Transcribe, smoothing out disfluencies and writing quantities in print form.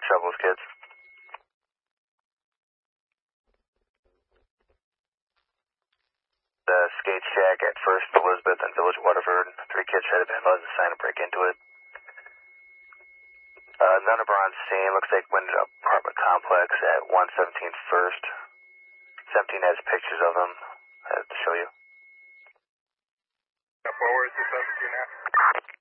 trouble with kids? The skate shack at First Elizabeth and Village Waterford. 3 kids tried to vandalize the sign and break into it. None of them are on scene. Looks like went to an apartment complex at 117 First. 17 has pictures of them. I have to show you. Forward to 17 now.